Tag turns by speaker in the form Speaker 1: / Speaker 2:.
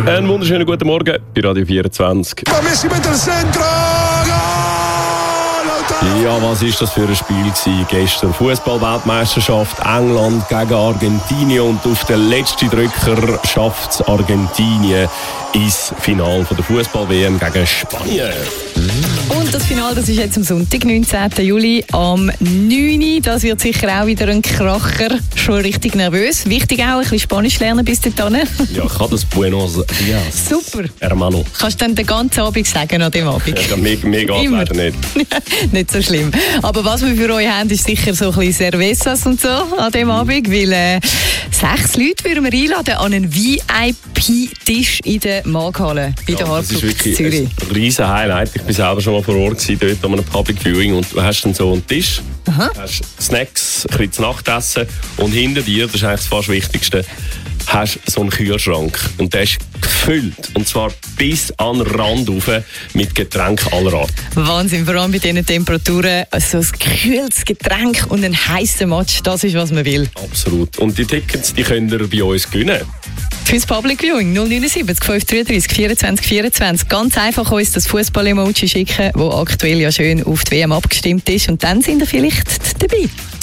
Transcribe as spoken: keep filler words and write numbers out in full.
Speaker 1: Einen wunderschönen guten Morgen bei Radio vierundzwanzig.
Speaker 2: Messi mit dem Centro!
Speaker 1: Ja, was war das für ein Spiel gewesen? Gestern Fußball-Weltmeisterschaft, England gegen Argentinien, und auf den letzten Drücker schafft es Argentinien ins Finale der Fußball-W M gegen Spanien.
Speaker 3: Und das Finale, das ist jetzt am Sonntag, neunzehnten Juli, am neun Uhr. Das wird sicher auch wieder ein Kracher. Schon richtig nervös. Wichtig auch, ein bisschen Spanisch lernen bis dahin.
Speaker 1: Ja, ich kann das Buenos Dias.
Speaker 3: Super.
Speaker 1: Hermano.
Speaker 3: Kannst du dann den ganzen Abend sagen an dem Abend?
Speaker 1: Ja, mir mir geht es leider nicht.
Speaker 3: Nicht so schlimm. Aber was wir für euch haben, ist sicher so ein bisschen Cervezas und so an dem Abend, weil äh, sechs Leute würden wir einladen an einen V I P-Tisch in der Maghalle in der
Speaker 1: Ja, das ist
Speaker 3: Hardclub
Speaker 1: wirklich
Speaker 3: Zürich.
Speaker 1: ein riesen Highlight. Ich war selber schon mal vor Ort gewesen, dort an einem Public Viewing, und du hast dann so einen Tisch,
Speaker 3: Aha.
Speaker 1: hast Snacks, ein bisschen zu Nachtessen, und hinter dir, das ist eigentlich das fast Wichtigste, hast so einen Kühlschrank, und der ist gefüllt, und zwar bis an den Rand rauf mit Getränken aller Art.
Speaker 3: Wahnsinn, vor allem bei diesen Temperaturen, so ein gekühltes Getränk und ein heißer Match, das ist, was man will.
Speaker 1: Absolut. Und die Tickets, die könnt ihr bei uns gewinnen.
Speaker 3: Fürs Public Viewing null neun sieben fünf drei drei vierundzwanzig vierundzwanzig. Ganz einfach uns das Fußball-Emoji schicken, das aktuell ja schön auf die W M abgestimmt ist, und dann sind ihr vielleicht dabei.